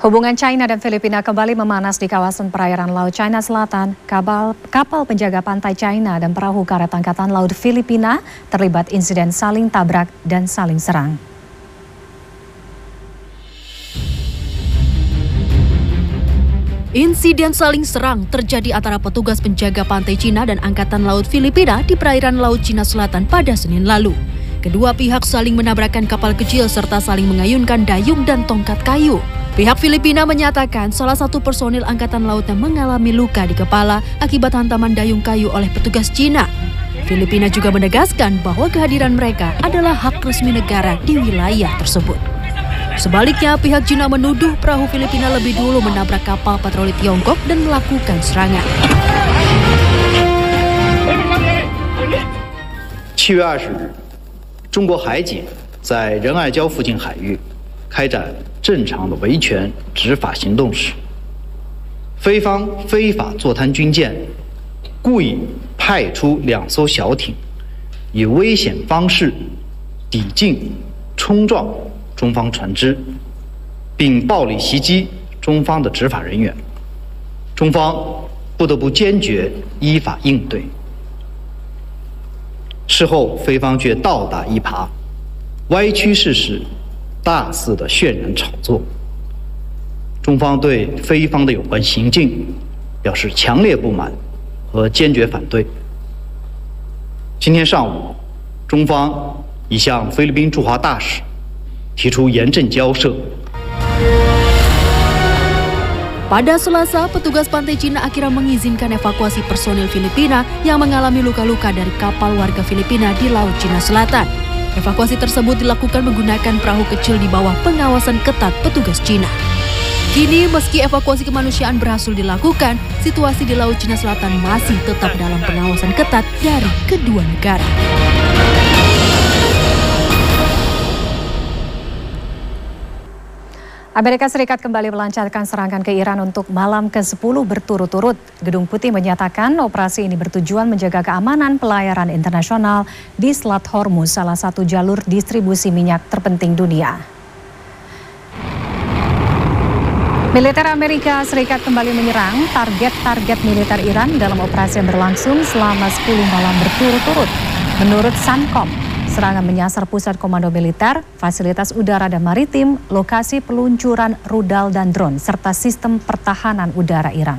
Hubungan China dan Filipina kembali memanas di kawasan perairan Laut China Selatan. Kapal penjaga pantai China dan perahu karet Angkatan Laut Filipina terlibat insiden saling tabrak dan saling serang. Insiden saling serang terjadi antara petugas penjaga pantai Cina dan Angkatan Laut Filipina di perairan Laut Cina Selatan pada Senin lalu. Kedua pihak saling menabrakkan kapal kecil serta saling mengayunkan dayung dan tongkat kayu. Pihak Filipina menyatakan salah satu personil Angkatan Lautnya mengalami luka di kepala akibat hantaman dayung kayu oleh petugas Cina. Filipina juga menegaskan bahwa kehadiran mereka adalah hak resmi negara di wilayah tersebut. Sebaliknya, pihak Cina menuduh perahu Filipina lebih dulu menabrak kapal patroli Tiongkok dan melakukan serangan. 7月20日，中国海警在仁爱礁附近海域开展正常的维权执法行动时，菲方非法坐滩军舰故意派出2艘小艇，以危险方式抵近冲撞中方船只，并暴力袭击中方的执法人员，中方不得不坚决依法应对。事后，菲方却倒打一耙，歪曲事实，大肆的渲染炒作。中方对菲方的有关行径表示强烈不满和坚决反对。今天上午，中方已向菲律宾驻华大使提出严正交涉。 Pada Selasa, petugas pantai Cina akhirnya mengizinkan evakuasi personil Filipina yang mengalami luka-luka dari kapal warga Filipina di Laut Cina Selatan. Evakuasi tersebut dilakukan menggunakan perahu kecil di bawah pengawasan ketat petugas Cina. Kini, meski evakuasi kemanusiaan berhasil dilakukan, situasi di Laut Cina Selatan masih tetap dalam pengawasan ketat dari kedua negara. Amerika Serikat kembali melancarkan serangan ke Iran untuk malam ke-10 berturut-turut. Gedung Putih menyatakan operasi ini bertujuan menjaga keamanan pelayaran internasional di Selat Hormuz, salah satu jalur distribusi minyak terpenting dunia. Militer Amerika Serikat kembali menyerang target-target militer Iran dalam operasi yang berlangsung selama 10 malam berturut-turut. Menurut Sancom, serangan menyasar pusat komando militer, fasilitas udara dan maritim, lokasi peluncuran rudal dan drone, serta sistem pertahanan udara Iran.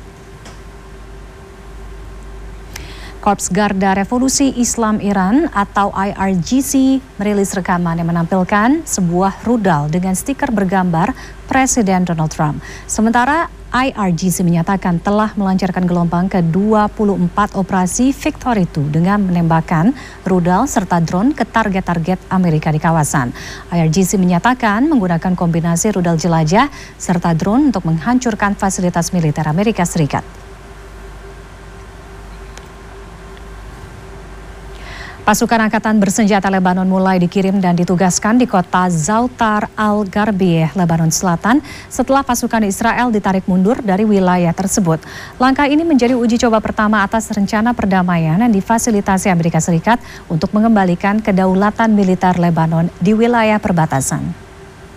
Korps Garda Revolusi Islam Iran atau IRGC merilis rekaman yang menampilkan sebuah rudal dengan stiker bergambar Presiden Donald Trump. Sementara IRGC menyatakan telah melancarkan gelombang ke-24 operasi Victory II dengan menembakkan rudal serta drone ke target-target Amerika di kawasan. IRGC menyatakan menggunakan kombinasi rudal jelajah serta drone untuk menghancurkan fasilitas militer Amerika Serikat. Pasukan Angkatan Bersenjata Lebanon mulai dikirim dan ditugaskan di kota Zautar al-Gharbiyeh, Lebanon Selatan setelah pasukan Israel ditarik mundur dari wilayah tersebut. Langkah ini menjadi uji coba pertama atas rencana perdamaian yang difasilitasi Amerika Serikat untuk mengembalikan kedaulatan militer Lebanon di wilayah perbatasan.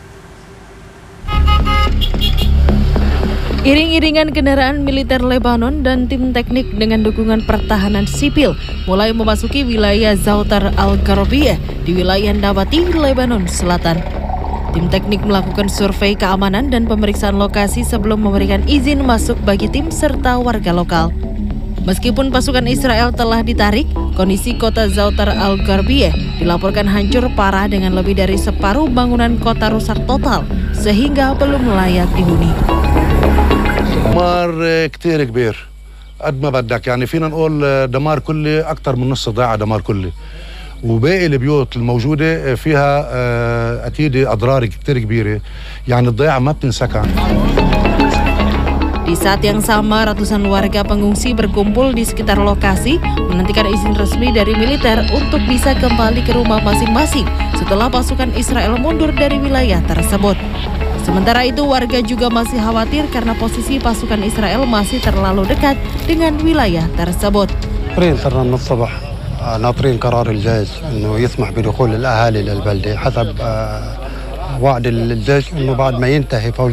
Iring-iringan kendaraan militer Lebanon dan tim teknik dengan dukungan pertahanan sipil mulai memasuki wilayah Zautar al-Gharbiyeh di wilayah Nabati, Lebanon Selatan. Tim teknik melakukan survei keamanan dan pemeriksaan lokasi sebelum memberikan izin masuk bagi tim serta warga lokal. Meskipun pasukan Israel telah ditarik, kondisi kota Zautar al-Gharbiyeh dilaporkan hancur parah dengan lebih dari separuh bangunan kota rusak total sehingga belum layak dihuni. دمار كتير كبير قد ما بدك يعني فينا نقول دمار كلي أكثر من نص ضاع دمار كلي وباقي البيوت الموجودة فيها أكيد أضرار كتير كبيرة يعني الضياع ما بتنسكن. Di saat yang sama, ratusan warga pengungsi berkumpul di sekitar lokasi menantikan izin resmi dari militer untuk bisa kembali ke rumah masing-masing setelah pasukan Israel mundur dari wilayah tersebut. Sementara itu, warga juga masih khawatir karena posisi pasukan Israel masih terlalu dekat dengan wilayah tersebut. صرنا من الصبح ناطرين قرار الجيش انه يسمح بدخول الاهالي للبلده حسب وعد الجيش انه بعد ما ينتهي فوز